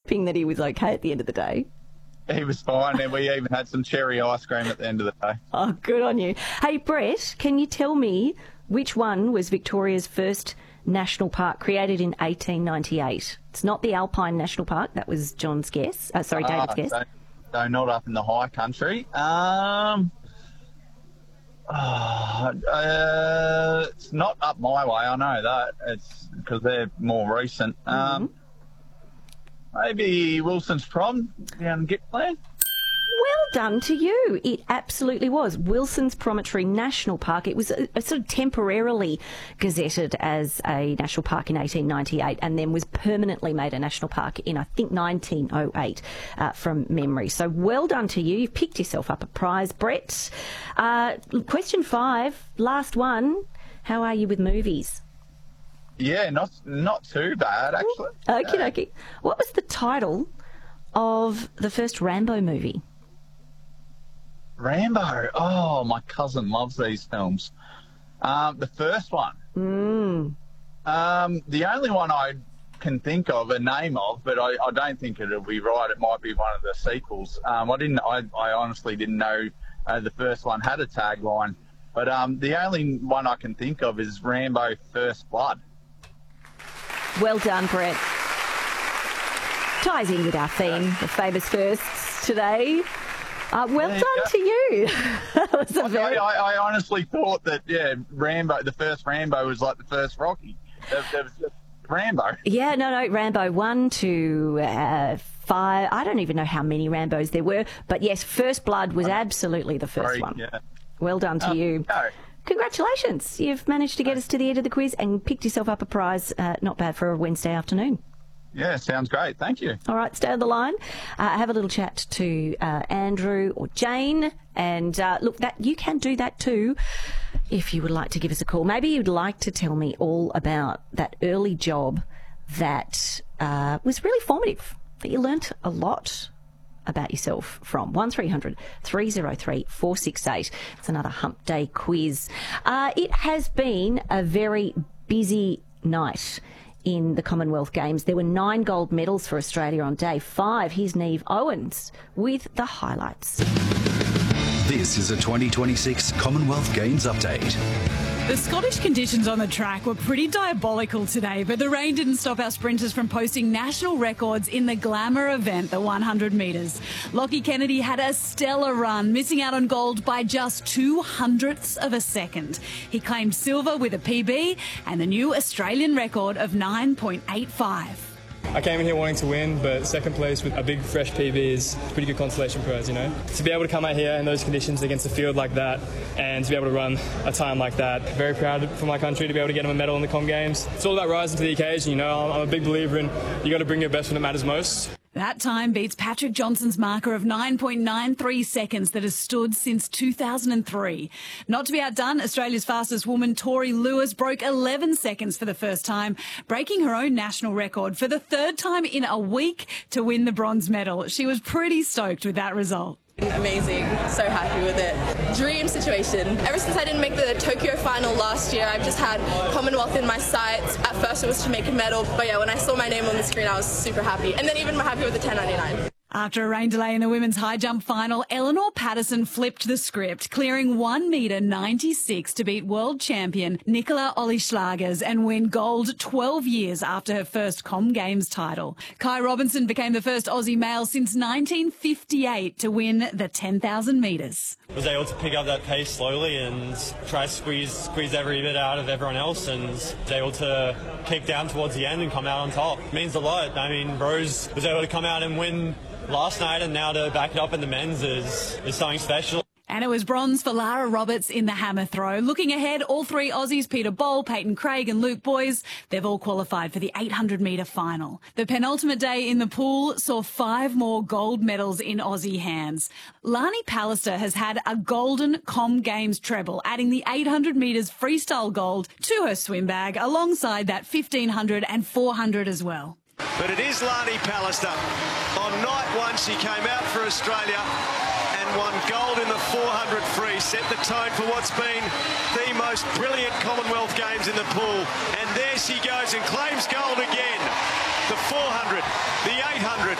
hoping that he was okay at the end of the day. He was fine, and we even had some cherry ice cream at the end of the day. Oh, good on you. Hey, Brett, can you tell me which one was Victoria's first national park, created in 1898? It's not the Alpine National Park. That was David's guess. So not up in the high country. It's not up my way, I know that. It's because they're more recent. Maybe Wilson's Prom down Gippsland. Well done to you. It absolutely was. Wilson's Promontory National Park. It was sort of temporarily gazetted as a national park in 1898 and then was permanently made a national park in, I think, 1908 from memory. So well done to you. You've picked yourself up a prize, Brett. Question 5, last one. How are you with movies? Yeah, not too bad, actually. Okie. What was the title of the first Rambo movie? Rambo. Oh, my cousin loves these films. The first one. The only one I can think of a name of, but I don't think it'll be right. It might be one of the sequels. I honestly didn't know the first one had a tagline. But the only one I can think of is Rambo First Blood. Well done, Brett. Ties in with our theme, the famous firsts today. Well done to you. I honestly thought that, Rambo, the first Rambo was like the first Rocky. There was just Rambo. Yeah, no, Rambo 1 to 5. I don't even know how many Rambos there were. But yes, First Blood was absolutely the first one. Yeah. Well done to you. No. Congratulations. You've managed to get us to the end of the quiz and picked yourself up a prize. Not bad for a Wednesday afternoon. Yeah, sounds great. Thank you. All right, stay on the line. Have a little chat to Andrew or Jane. And look, you can do that too if you would like to give us a call. Maybe you'd like to tell me all about that early job that was really formative, that you learnt a lot about yourself from. 1300 303 468. It's another Hump Day quiz. It has been a very busy night in the Commonwealth Games. There were 9 gold medals for Australia on day 5. Here's Neve Owens with the highlights. This is a 2026 Commonwealth Games update. The Scottish conditions on the track were pretty diabolical today, but the rain didn't stop our sprinters from posting national records in the glamour event, the 100 metres. Lockie Kennedy had a stellar run, missing out on gold by just 0.02 of a second. He claimed silver with a PB and the new Australian record of 9.85. I came in here wanting to win, but second place with a big fresh PB is a pretty good consolation prize, you know. To be able to come out here in those conditions against a field like that and to be able to run a time like that, very proud for my country to be able to get them a medal in the Com Games. It's all about rising to the occasion, you know. I'm a big believer in you got to bring your best when it matters most. That time beats Patrick Johnson's marker of 9.93 seconds that has stood since 2003. Not to be outdone, Australia's fastest woman, Tori Lewis, broke 11 seconds for the first time, breaking her own national record for the 3rd time in a week to win the bronze medal. She was pretty stoked with that result. Amazing, so happy with it. Dream situation. Ever since I didn't make the Tokyo final last year, I've just had Commonwealth in my sights. At first it was to make a medal, but yeah, when I saw my name on the screen I was super happy. And then even more happy with the 10.99. After a rain delay in the women's high jump final, Eleanor Patterson flipped the script, clearing 1 metre 96 to beat world champion Nicola Olieslagers and win gold 12 years after her first Com Games title. Kai Robinson became the first Aussie male since 1958 to win the 10,000 metres. Was able to pick up that pace slowly and try to squeeze every bit out of everyone else, and was able to keep down towards the end and come out on top. It means a lot. I mean, Rose was able to come out and win last night, and now to back it up in the men's is something special. And it was bronze for Lara Roberts in the hammer throw. Looking ahead, all 3 Aussies, Peter Boll, Peyton Craig and Luke Boys, they've all qualified for the 800-metre final. The penultimate day in the pool saw 5 more gold medals in Aussie hands. Lani Pallister has had a golden Com Games treble, adding the 800 metres freestyle gold to her swim bag, alongside that 1,500 and 400 as well. But it is Lani Pallister. On night 1, she came out for Australia and won gold in the 400 free, set the tone for what's been the most brilliant Commonwealth Games in the pool. And there she goes and claims gold again. The 400, the 800.